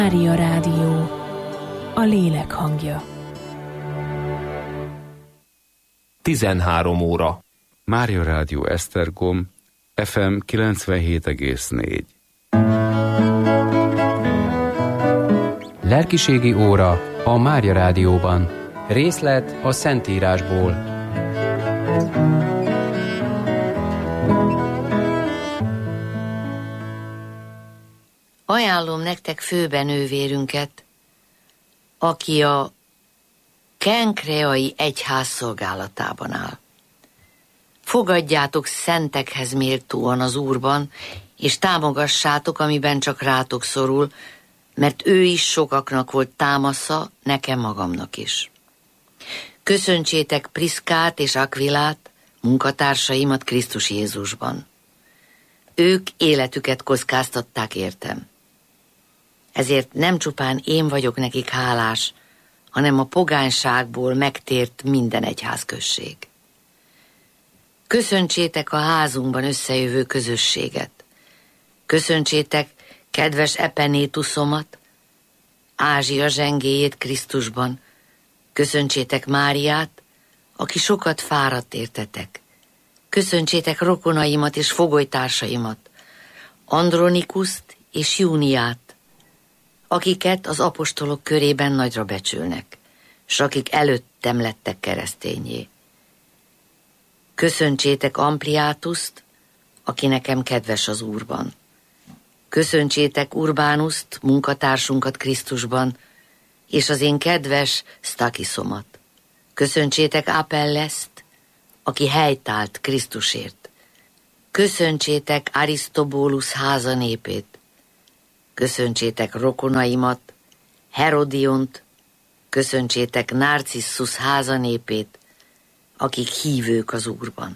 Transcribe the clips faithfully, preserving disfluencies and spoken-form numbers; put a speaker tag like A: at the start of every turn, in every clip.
A: Mária Rádió, a lélek hangja.
B: tizenhárom óra.
C: Mária Rádió Esztergom, ef em kilencvenhét egész négy.
D: Lelkiségi óra a Mária Rádióban. Részlet a Szentírásból.
E: Ajánlom nektek főbenővérünket, aki a Kenkreai Egyház szolgálatában áll. Fogadjátok szentekhez méltóan az Úrban, és támogassátok, amiben csak rátok szorul, mert ő is sokaknak volt támasza, nekem magamnak is. Köszöntsétek Priszkát és Akvilát, munkatársaimat Krisztus Jézusban. Ők életüket kockáztatták értem. Ezért nem csupán én vagyok nekik hálás, hanem a pogányságból megtért minden egyházközség. Köszöntsétek a házunkban összejövő közösséget. Köszöntsétek kedves Epenétuszomat, Ázsia zsengéjét Krisztusban. Köszöntsétek Máriát, aki sokat fáradt értetek. Köszöntsétek rokonaimat és fogolytársaimat, Andronikuszt és Júniát, akiket az apostolok körében nagyra becsülnek, s akik előttem lettek keresztényé. Köszöntsétek Ampliátuszt, aki nekem kedves az Úrban. Köszöntsétek Urbánuszt, munkatársunkat Krisztusban, és az én kedves Sztakiszomat. Köszöntsétek Apelleszt, aki helytált Krisztusért. Köszöntsétek Arisztobólusz háza népét. Köszöntsétek rokonaimat, Herodiont, köszöntsétek Narcissus háza népét, akik hívők az Úrban.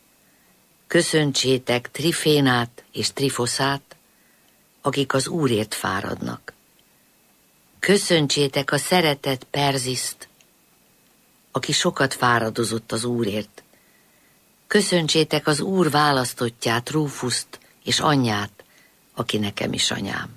E: Köszöntsétek Trifénát és Trifoszát, akik az Úrért fáradnak. Köszöntsétek a szeretett Perziszt, aki sokat fáradozott az Úrért. Köszöntsétek az Úr választottját, Rúfuszt és anyját, aki nekem is anyám.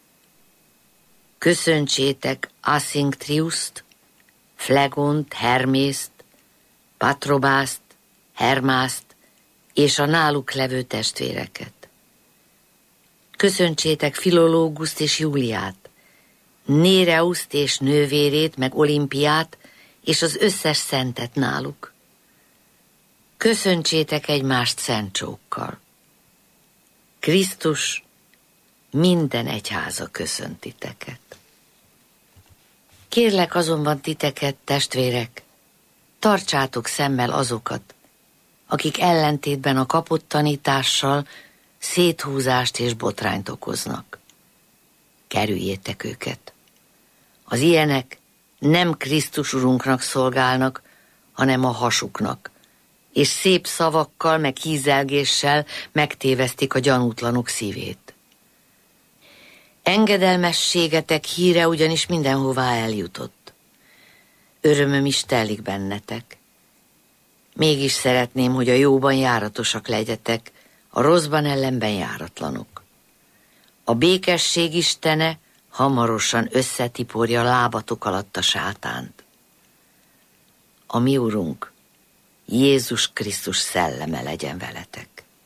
E: Köszöntsétek Aszinktriuszt, Flegont, Hermészt, Patrobászt, Hermászt és a náluk levő testvéreket. Köszöntsétek Filológuszt és Júliát, Néreuszt és nővérét, meg Olimpiát, és az összes szentet náluk. Köszöntsétek egymást szent csókkal. Krisztus minden egyháza köszönt titeket. Kérlek azonban titeket, testvérek, tartsátok szemmel azokat, akik ellentétben a kapott tanítással széthúzást és botrányt okoznak. Kerüljétek őket. Az ilyenek nem Krisztus Urunknak szolgálnak, hanem a hasuknak, és szép szavakkal meg hízelgéssel megtévesztik a gyanútlanok szívét. Engedelmességetek híre ugyanis mindenhová eljutott. Örömöm is telik bennetek. Mégis szeretném, hogy a jóban járatosak legyetek, a rosszban ellenben járatlanok. A békesség istene hamarosan összetiporja lábatok alatt a sátánt. A mi Urunk, Jézus Krisztus szelleme legyen veletek.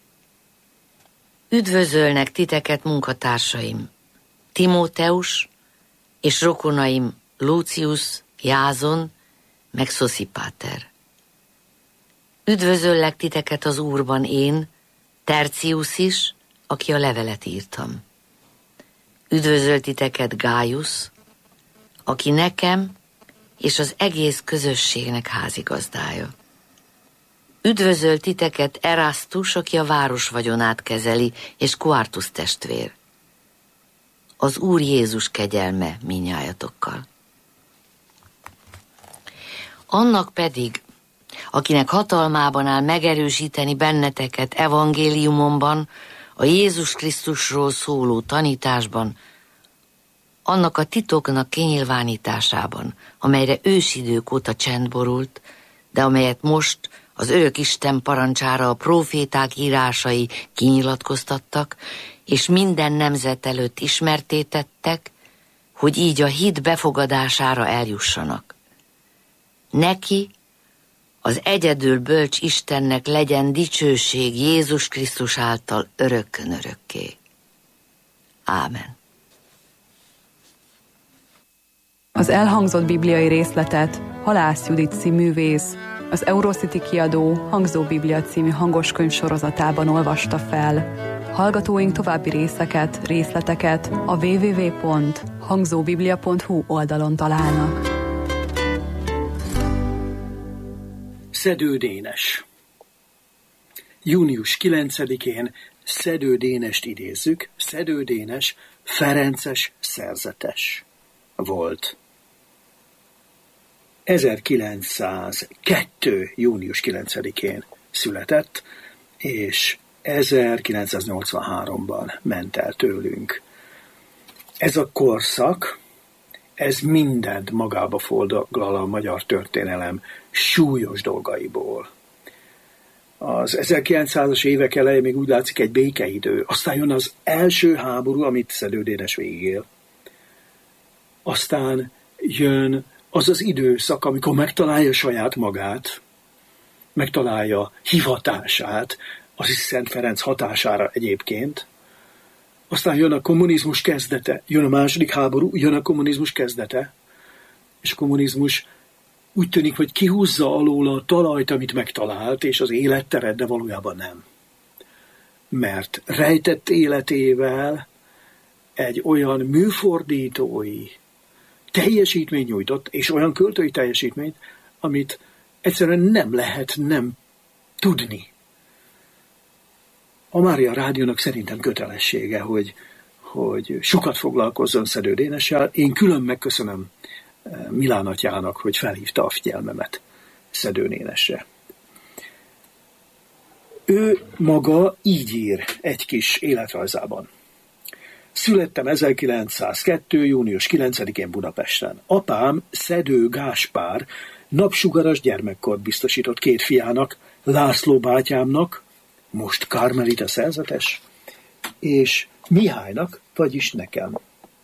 E: Üdvözölnek titeket munkatársaim, Timóteus és rokonaim Lucius, Jázon, meg Szoszipater. Üdvözöllek titeket az Úrban én, Tercius is, aki a levelet írtam. Üdvözöl titeket Gájusz, aki nekem és az egész közösségnek házigazdája. Üdvözöl titeket Erasztus, aki a város vagyonát kezeli, és Quartus testvér. Az Úr Jézus kegyelme minnyájatokkal. Annak pedig, akinek hatalmában áll megerősíteni benneteket evangéliumomban, a Jézus Krisztusról szóló tanításban, annak a titoknak kinyilvánításában, amelyre ősidők óta csend borult, de amelyet most az örök Isten parancsára a próféták írásai kinyilatkoztattak, és minden nemzet előtt ismerté tettek, hogy így a hit befogadására eljussanak. Neki, az egyedül bölcs Istennek legyen dicsőség Jézus Krisztus által örökkön örökké. Ámen.
F: Az elhangzott bibliai részletet Halász Judit cíművész az Eurocity kiadó Hangzó Biblia című hangoskönyv sorozatában olvasta fel. Hallgatóink további részeket, részleteket a double-u double-u double-u pont hangzóbiblia pont hu oldalon találnak.
G: Szedő Dénes. június kilencedikén Szedő Dénest idézzük. Szedő Dénes ferences szerzetes volt. ezerkilencszázkettő. június kilencedikén született, és ezerkilencszáznyolcvanháromban ment el tőlünk. Ez a korszak, ez mindent magába foglal a magyar történelem súlyos dolgaiból. Az ezerkilencszázas évek elején még úgy látszik egy békeidő, aztán jön az első háború, amit Szedő Dénes végigél. Aztán jön az az időszak, amikor megtalálja saját magát, megtalálja hivatását, az is Szent Ferenc hatására egyébként. Aztán jön a kommunizmus kezdete, jön a második háború, jön a kommunizmus kezdete, és a kommunizmus úgy tűnik, hogy kihúzza alól a talajt, amit megtalált, és az életteret, de valójában nem. Mert rejtett életével egy olyan műfordítói teljesítményt nyújtott, és olyan költői teljesítményt, amit egyszerűen nem lehet nem tudni. A Mária Rádiónak szerintem kötelessége, hogy, hogy sokat foglalkozzon Szedő Dénessel. Én külön megköszönöm Milán atyának, hogy felhívta a figyelmemet Szedő Dénesre. Ő maga így ír egy kis életrajzában. Születtem ezerkilencszázkettő. június kilencedikén Budapesten. Apám, Szedő Gáspár napsugaras gyermekkort biztosított két fiának, László bátyámnak, most karmelita szerzetes, és Mihálynak, vagyis nekem.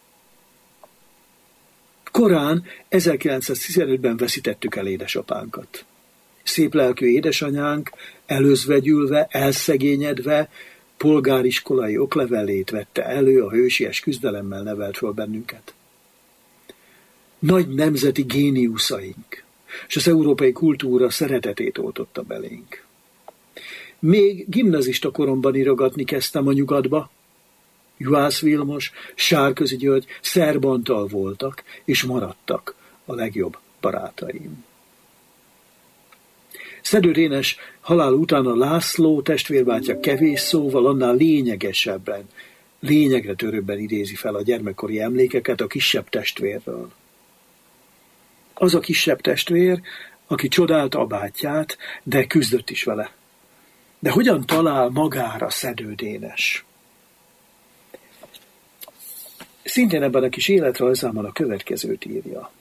G: Korán ezerkilencszáztizenötben veszítettük el édesapánkat. Szép lelkű édesanyánk előzvegyülve, elszegényedve, polgáriskolai oklevelét vette elő, a hősies küzdelemmel nevelt föl bennünket. Nagy nemzeti géniuszaink, és az európai kultúra szeretetét oltotta belénk. Még gimnazista koromban írogatni kezdtem a nyugatba. Juhász Vilmos, Sárközi György, Szerb Antal voltak, és maradtak a legjobb barátaim. Szedő Dénes halál után a László testvérbátyja kevés szóval, annál lényegesebben, lényegre törőbben idézi fel a gyermekkori emlékeket a kisebb testvérről. Az a kisebb testvér, aki csodálta a bátyját, de küzdött is vele. De hogyan talál magára Szedő Dénes? Szintén ebben a kis életrajzában a következőt írja.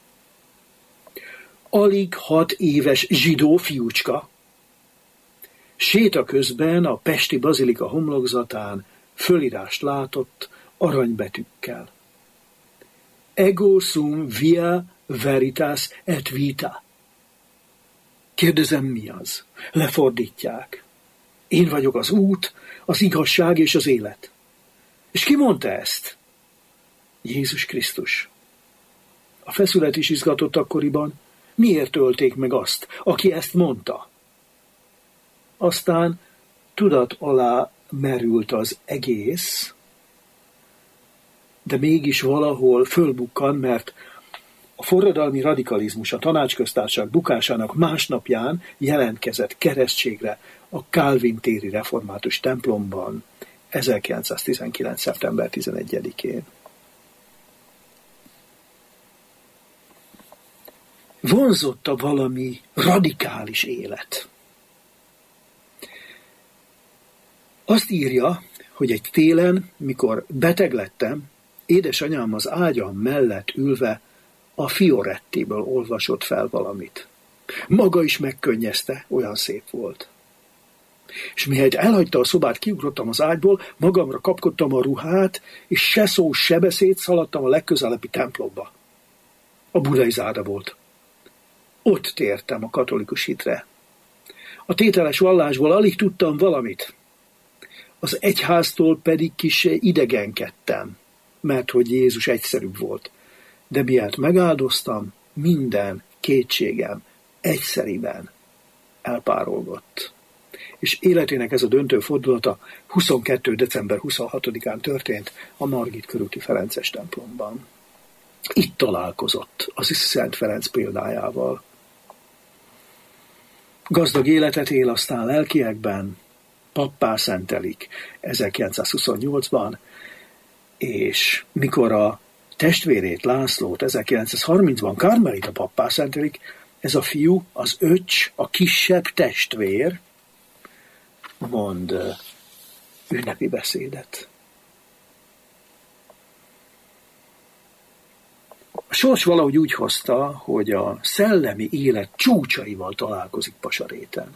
G: Alig hat éves zsidó fiúcska séta közben a pesti bazilika homlokzatán fölirást látott aranybetűkkel. Ego sum via veritas et vita. Kérdezem, mi az? Lefordítják. Én vagyok az út, az igazság és az élet. És ki mondta ezt? Jézus Krisztus. A feszület is izgatott akkoriban. Miért ölték meg azt, aki ezt mondta? Aztán tudat alá merült az egész, de mégis valahol fölbukkan, mert a forradalmi radikalizmus a tanácsköztársaság bukásának másnapján jelentkezett keresztségre a Kálvin téri református templomban ezerkilencszáztizenkilenc. szeptember tizenegyedikén. Vonzotta valami radikális élet. Azt írja, hogy egy télen, mikor beteg lettem, édesanyám az ágyam mellett ülve a Fiorettiből olvasott fel valamit. Maga is megkönnyezte, olyan szép volt. És mihelyt elhagyta a szobát, kiugrottam az ágyból, magamra kapkodtam a ruhát, és se szó, se beszéd, szaladtam a legközelebbi templomba. A budai zárda volt. Ott tértem a katolikus hitre. A tételes vallásból alig tudtam valamit. Az egyháztól pedig kissé idegenkedtem, mert hogy Jézus egyszerűbb volt. De miért megáldoztam, minden kétségem egyszeriben elpárolgott. És életének ez a döntő fordulata huszonkettő december huszonhatodikán történt a Margit körúti Ferences templomban. Itt találkozott az Szent Ferenc példájával. Gazdag életet él aztán lelkiekben, pappá szentelik ezerkilencszázhuszonnyolcban, és mikor a testvérét, Lászlót ezerkilencszázharmincban karmelita pappá szentelik, ez a fiú, az öcs, a kisebb testvér mond ünnepi beszédet. A sors valahogy úgy hozta, hogy a szellemi élet csúcsaival találkozik Pasaréten.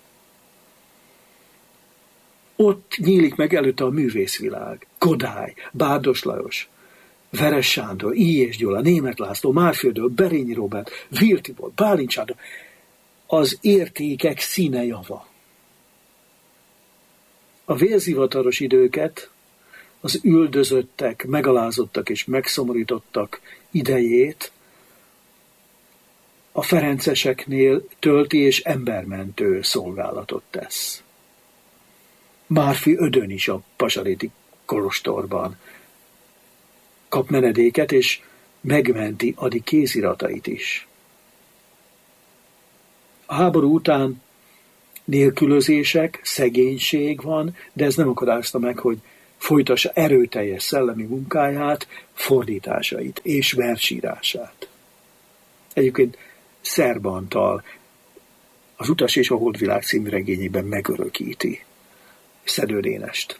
G: Ott nyílik meg előtte a művészvilág. Kodály, Bárdos Lajos, Veres Sándor, Illyés Gyula, Németh László, Márföldő, Berényi Róbert, Vil Tibor, Bálint Sándor. Az értékek színe java. A vérzivataros időket, az üldözöttek, megalázottak és megszomorítottak idejét a ferenceseknél tölti és embermentő szolgálatot tesz. Márfi Ödön is a pasaréti kolostorban kap menedéket, és megmenti Ady kéziratait is. A háború után nélkülözések, szegénység van, de ez nem akadályozta meg, hogy folytassa erőteljes szellemi munkáját, fordításait és versírását. Egyébként Szerb Antal az Utas és a Holdvilág című regényében megörökíti Szedő Dénest.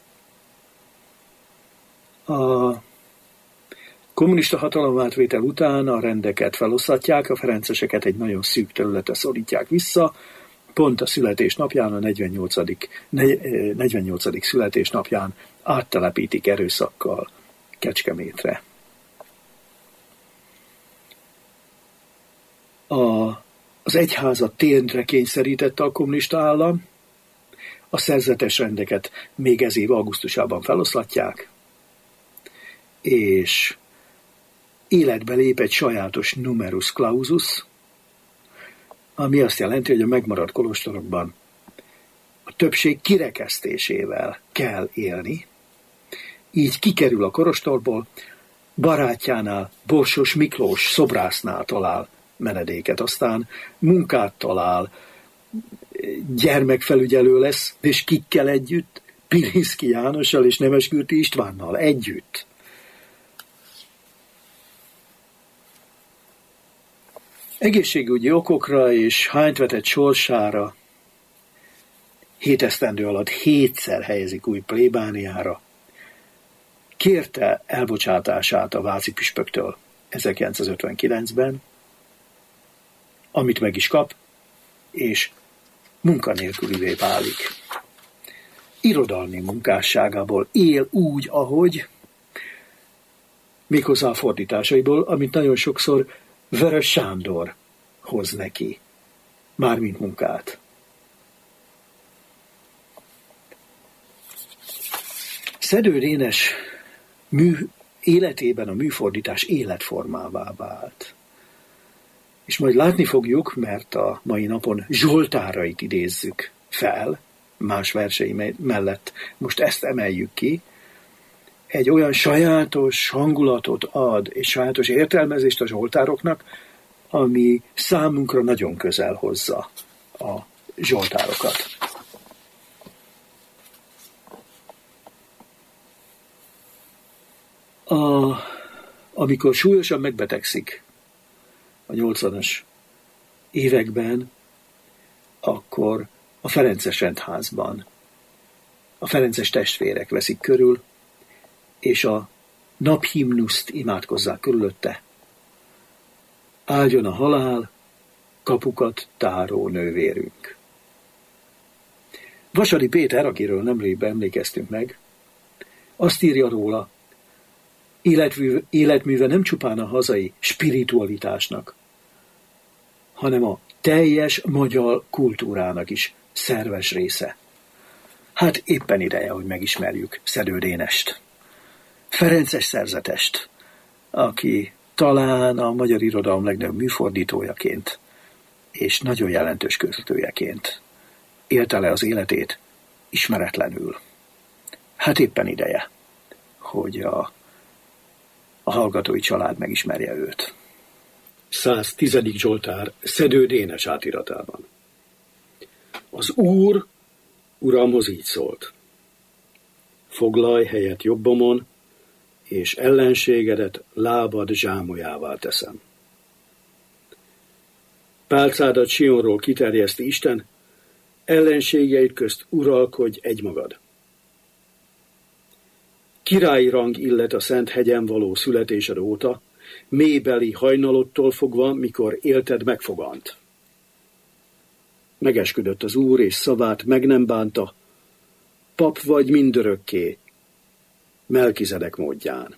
G: A kommunista hatalomátvétel után a rendeket feloszlatják, a ferenceseket egy nagyon szűk területre szorítják vissza, pont a születésnapján, a negyvennyolcadik születésnapján áttelepítik erőszakkal Kecskemétre. A, az egyházat térdre kényszerítette a kommunista állam, a szerzetes rendeket még ez év augusztusában feloszlatják, és életbe lép egy sajátos numerus clausus, ami azt jelenti, hogy a megmaradt kolostorokban a többség kirekesztésével kell élni, így kikerül a kolostorból, barátjánál, Borsos Miklós szobrásznál talál menedéket, aztán munkát talál, gyermekfelügyelő lesz, és kikkel együtt, Pilinszky Jánossal és Nemeskürti Istvánnal együtt. Egészségügyi okokra és hányt vetett sorsára hét esztendő alatt hétszer helyezik új plébániára. Kérte elbocsátását a váci püspöktől ezerkilencszázötvenkilencben, amit meg is kap, és munkanélkülivé válik. Irodalmi munkásságából él úgy, ahogy, méghozzá a fordításaiból, amit nagyon sokszor Veres Sándor hoz neki, mármint munkát. Szedő Dénes mű, életében a műfordítás életformává vált. És majd látni fogjuk, mert a mai napon zsoltárait idézzük fel, más versei mellett most ezt emeljük ki, egy olyan sajátos hangulatot ad, és sajátos értelmezést a zsoltároknak, ami számunkra nagyon közel hozza a zsoltárokat. A, amikor súlyosan megbetegszik a nyolcvanas években, akkor a Ferences rendházban a ferences testvérek veszik körül, és a naphimnuszt imádkozzák körülötte. Áldjon a halál, kapukat táró nővérünk. Vasari Péter, akiről nemrég emlékeztünk meg, azt írja róla, életműve, életműve nem csupán a hazai spiritualitásnak, hanem a teljes magyar kultúrának is szerves része. Hát éppen ideje, hogy megismerjük Szedő Dénest, ferences szerzetest, aki talán a magyar irodalom legnagyobb műfordítójaként és nagyon jelentős költőjeként élte le az életét ismeretlenül. Hát éppen ideje, hogy a, a hallgatói család megismerje őt. száztízedik Zsoltár Szedő Dénes átiratában. Az Úr Uramhoz így szólt: foglalj helyet jobbomon, és ellenségedet lábad zsámolyává teszem. Pálcádat Sionról kiterjeszti Isten, ellenségeid közt uralkodj egymagad. Királyi rang illet a Szent hegyen való születésed óta, mélybeli hajnalodtól fogva, mikor élted megfogant. Megesküdött az Úr, és szavát meg nem bánta, pap vagy mindörökké, Melkizedek módján.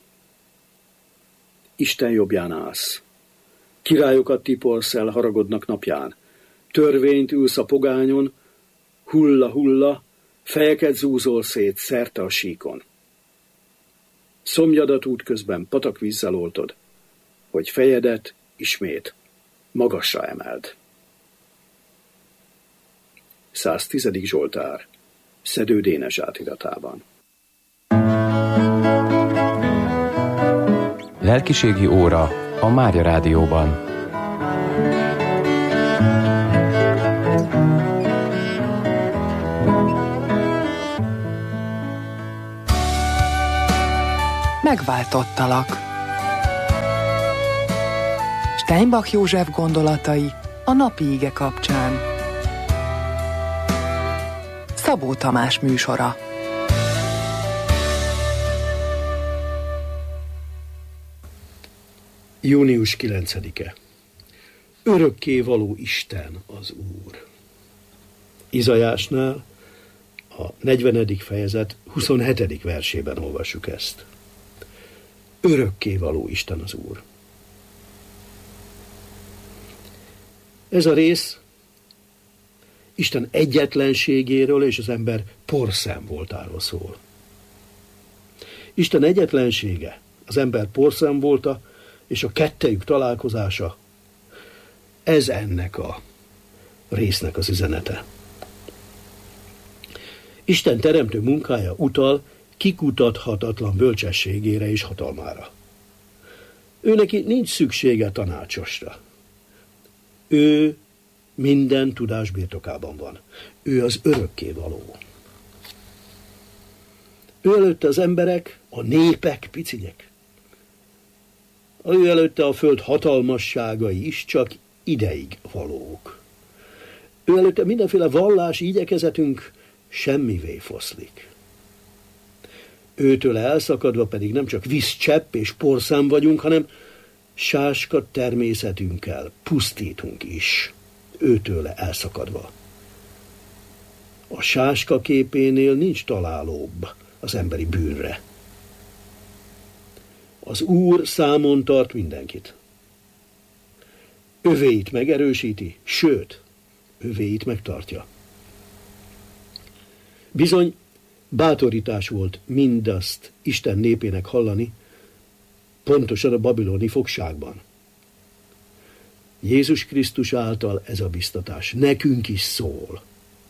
G: Isten jobbján állsz, királyokat tiporsz el haragodnak napján, törvényt ülsz a pogányon, hulla-hulla, fejeket zúzol szét szerte a síkon. Szomjadat útközben patakvízzel oltod, hogy fejedet ismét magasra emeld. száztízedik Zsoltár Szedő Dénes átiratában.
D: Lelkiségi óra a Mária Rádióban.
H: Megváltottalak. Steinbach József gondolatai a napi ige kapcsán. Szabó Tamás műsora.
G: június kilencedike. Örökkévaló Isten az Úr. Izaiásnál a negyvenedik fejezet huszonhetedik versében olvassuk ezt. Örökkévaló Isten az Úr. Ez a rész Isten egyetlenségéről és az ember porszem voltáról szól. Isten egyetlensége, az ember porszem volta, és a kettejük találkozása, ez ennek a résznek az üzenete. Isten teremtő munkája utal kikutathatatlan bölcsességére és hatalmára. Ő neki nincs szüksége tanácsosra. Ő minden tudás birtokában van. Ő az örökkévaló. Ő előtte az emberek, a népek picinyek. Ő előtte a föld hatalmasságai is csak ideig valók. Ő előtte mindenféle vallási igyekezetünk semmivé foszlik. Őtől elszakadva pedig nem csak vízcsepp és porszám vagyunk, hanem sáska természetünkkel pusztítunk is. Őtőle elszakadva. A sáska képénél nincs találóbb az emberi bűnre. Az Úr számon tart mindenkit. Övéit megerősíti, sőt, övéit megtartja. Bizony, bátorítás volt mindazt Isten népének hallani, pontosan a babiloni fogságban. Jézus Krisztus által ez a biztatás nekünk is szól.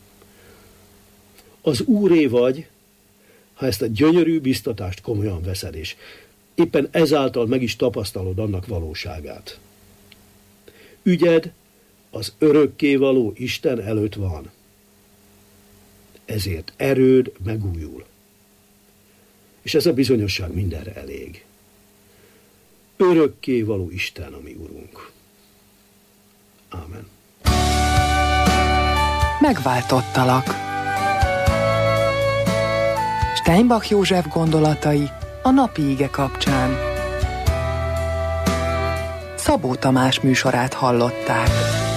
G: Az Úré vagy, ha ezt a gyönyörű biztatást komolyan veszed, és éppen ezáltal meg is tapasztalod annak valóságát. Ügyed az örökkévaló Isten előtt van. Ezért erőd megújul. És ez a bizonyosság mindenre elég. Örökkévaló Isten, a mi Urunk. Ámen.
H: Megváltottalak. Steinbach József gondolatai a napi ige kapcsán. Szabó Tamás műsorát hallották.